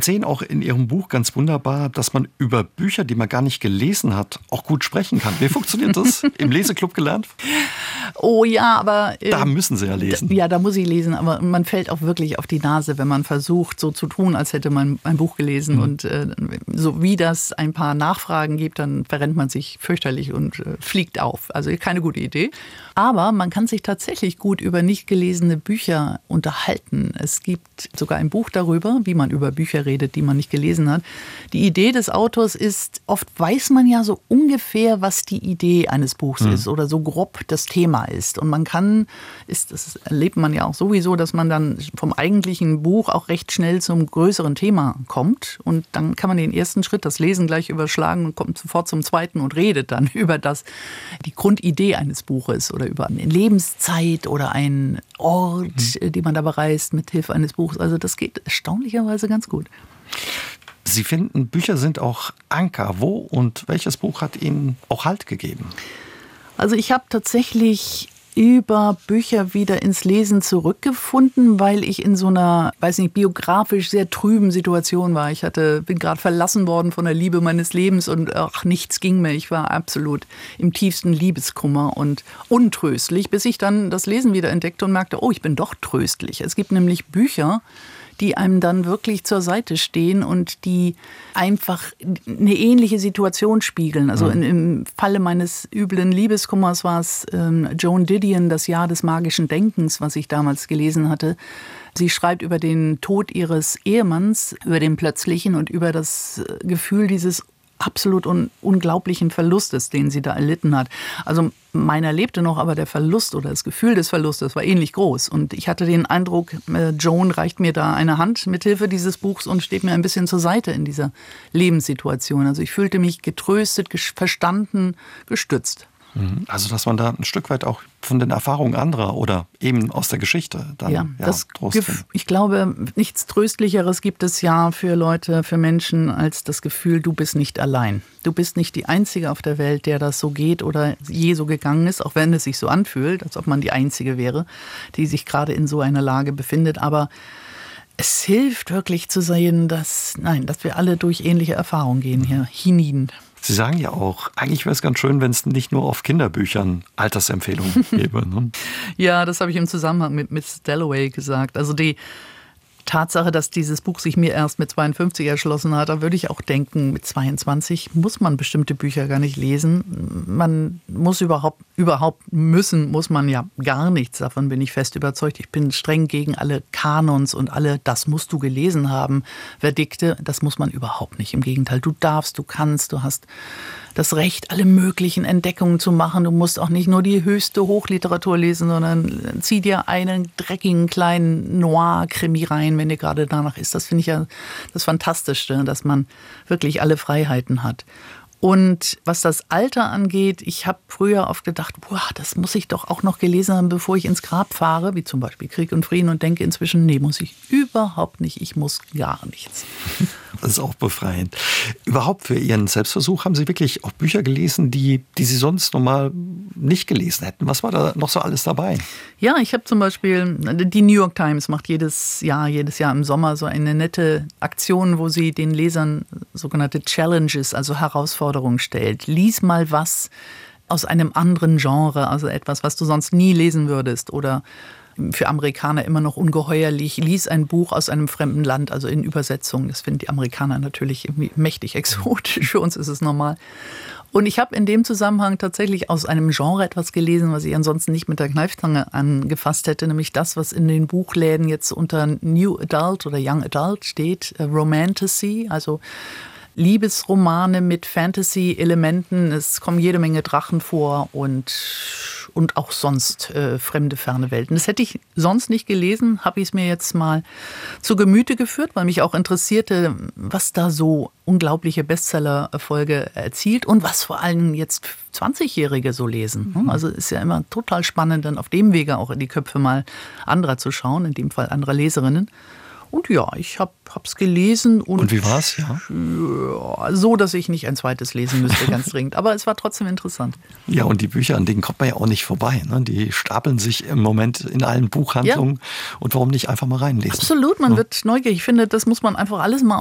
erzählen auch in Ihrem Buch ganz wunderbar, dass man über Bücher, die man gar nicht gelesen hat, auch gut sprechen kann. Wie funktioniert das? Im Leseclub gelernt? Oh ja, aber... Da müssen Sie ja lesen. Ja, da muss ich lesen, aber man fällt auch wirklich auf die Nase, wenn man versucht, so zu tun, als hätte man ein Buch gelesen. Und so wie das ein paar Nachfragen gibt, dann verrennt man sich fürchterlich und fliegt auf. Also keine gute Idee. Aber man kann sich tatsächlich gut über nicht gelesene Bücher unterhalten. Es gibt sogar ein Buch darüber, wie man über Bücher redet, die man nicht gelesen hat. Die Idee des Autors ist, oft weiß man ja so ungefähr, was die Idee eines Buchs ist oder so grob das Thema ist. Und man kann, das erlebt man ja auch sowieso, dass man dann vom eigentlichen Buch auch recht schnell zum größeren Thema kommt. Und dann kann man den ersten Schritt, das Lesen, gleich überschlagen und kommt sofort zum zweiten und redet dann über die Grundidee eines Buches oder über eine Lebenszeit oder einen Ort, den man da bereist mit Hilfe eines Buchs. Also das geht erstaunlicherweise ganz gut. Sie finden, Bücher sind auch Anker. Wo und welches Buch hat Ihnen auch Halt gegeben? Also ich habe tatsächlich über Bücher wieder ins Lesen zurückgefunden, weil ich in so einer, biografisch sehr trüben Situation war. Ich bin gerade verlassen worden von der Liebe meines Lebens und nichts ging mehr. Ich war absolut im tiefsten Liebeskummer und untröstlich, bis ich dann das Lesen wieder entdeckte und merkte, ich bin doch tröstlich. Es gibt nämlich Bücher, die einem dann wirklich zur Seite stehen und die einfach eine ähnliche Situation spiegeln. Also im Falle meines üblen Liebeskummers war es Joan Didion, Das Jahr des magischen Denkens, was ich damals gelesen hatte. Sie schreibt über den Tod ihres Ehemanns, über den plötzlichen und über das Gefühl dieses absolut unglaublichen Verlustes, den sie da erlitten hat. Also meiner lebte noch, aber der Verlust oder das Gefühl des Verlustes war ähnlich groß. Und ich hatte den Eindruck, Joan reicht mir da eine Hand mit Hilfe dieses Buchs und steht mir ein bisschen zur Seite in dieser Lebenssituation. Also ich fühlte mich getröstet, verstanden, gestützt. Also dass man da ein Stück weit auch von den Erfahrungen anderer oder eben aus der Geschichte dann Trost findet. Ich glaube, nichts Tröstlicheres gibt es ja für Leute, für Menschen, als das Gefühl, du bist nicht allein. Du bist nicht die Einzige auf der Welt, der das so geht oder je so gegangen ist, auch wenn es sich so anfühlt, als ob man die Einzige wäre, die sich gerade in so einer Lage befindet. Aber es hilft wirklich zu sehen, dass wir alle durch ähnliche Erfahrungen gehen hier hinein. Sie sagen ja auch, eigentlich wäre es ganz schön, wenn es nicht nur auf Kinderbüchern Altersempfehlungen gäbe. Ne? Ja, das habe ich im Zusammenhang mit Miss Dalloway gesagt. Also die Tatsache, dass dieses Buch sich mir erst mit 52 erschlossen hat, da würde ich auch denken, mit 22 muss man bestimmte Bücher gar nicht lesen. Man muss muss man ja gar nichts. Davon bin ich fest überzeugt. Ich bin streng gegen alle Kanons und alle, das musst du gelesen haben, Verdikte. Das muss man überhaupt nicht. Im Gegenteil, du darfst, du kannst, du hast das Recht, alle möglichen Entdeckungen zu machen. Du musst auch nicht nur die höchste Hochliteratur lesen, sondern zieh dir einen dreckigen kleinen Noir-Krimi rein, wenn dir gerade danach ist. Das finde ich ja das Fantastischste, dass man wirklich alle Freiheiten hat. Und was das Alter angeht, ich habe früher oft gedacht, das muss ich doch auch noch gelesen haben, bevor ich ins Grab fahre, wie zum Beispiel Krieg und Frieden, und denke inzwischen, nee, muss ich überhaupt nicht, ich muss gar nichts. Das ist auch befreiend. Überhaupt für Ihren Selbstversuch haben Sie wirklich auch Bücher gelesen, die Sie sonst normal nicht gelesen hätten. Was war da noch so alles dabei? Ja, ich habe zum Beispiel, die New York Times macht jedes Jahr im Sommer so eine nette Aktion, wo sie den Lesern sogenannte Challenges, also Herausforderungen stellt. Lies mal was aus einem anderen Genre, also etwas, was du sonst nie lesen würdest oder für Amerikaner immer noch ungeheuerlich. Lies ein Buch aus einem fremden Land, also in Übersetzung. Das finden die Amerikaner natürlich irgendwie mächtig exotisch. Für uns ist es normal. Und ich habe in dem Zusammenhang tatsächlich aus einem Genre etwas gelesen, was ich ansonsten nicht mit der Kneifzange angefasst hätte, nämlich das, was in den Buchläden jetzt unter New Adult oder Young Adult steht, Romantasy, also Liebesromane mit Fantasy-Elementen. Es kommen jede Menge Drachen vor und auch sonst fremde, ferne Welten. Das hätte ich sonst nicht gelesen, habe ich es mir jetzt mal zu Gemüte geführt, weil mich auch interessierte, was da so unglaubliche Bestseller-Erfolge erzielt und was vor allem jetzt 20-Jährige so lesen. Also ist ja immer total spannend, dann auf dem Wege auch in die Köpfe mal anderer zu schauen, in dem Fall anderer Leserinnen. Und ja, ich hab's gelesen. Und wie war's? Ja, so, dass ich nicht ein zweites lesen müsste, ganz dringend. Aber es war trotzdem interessant. Ja, und die Bücher, an denen kommt man ja auch nicht vorbei. Ne? Die stapeln sich im Moment in allen Buchhandlungen. Ja. Und warum nicht einfach mal reinlesen? Absolut, man wird neugierig. Ich finde, das muss man einfach alles mal